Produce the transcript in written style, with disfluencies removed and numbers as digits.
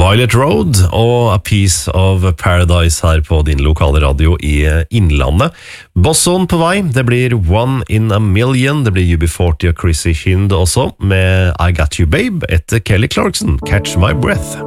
Violet Road og A Piece of Paradise her på din lokale radio i Innlandet. Bosson på vei, det blir One in a Million, det blir UB40 og Chrissy Hind også, med I Got You Babe etter Kelly Clarkson, Catch My Breath.